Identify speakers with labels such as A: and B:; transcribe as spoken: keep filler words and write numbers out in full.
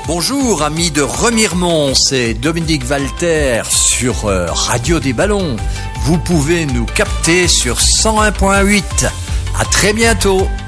A: Bonjour amis de Remiremont, c'est Dominique Walter sur euh, Radio des Ballons. Vous pouvez nous capter sur cent un point huit. À très bientôt.